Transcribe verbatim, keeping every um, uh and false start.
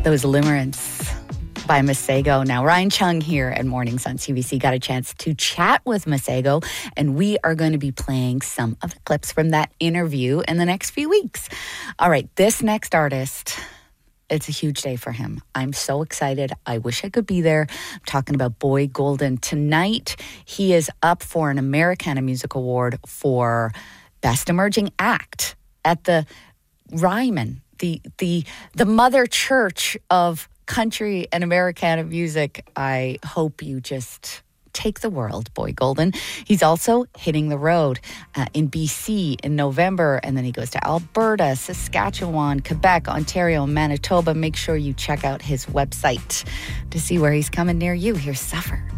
those limerence by Masego. Now, Ryan Chung here at Mornings on C B C got a chance to chat with Masego, and we are going to be playing some of the clips from that interview in the next few weeks. All right, this next artist, it's a huge day for him. I'm so excited. I wish I could be there. I'm talking about Boy Golden. Tonight, he is up for an Americana Music Award for Best Emerging Act at the Ryman, the the the mother church of country and Americana music. I hope you just take the world, Boy Golden. He's also hitting the road uh, in B C in November, and then he goes to Alberta, Saskatchewan, Quebec, Ontario, Manitoba. Make sure you check out his website to see where he's coming near you. Here's Suffer.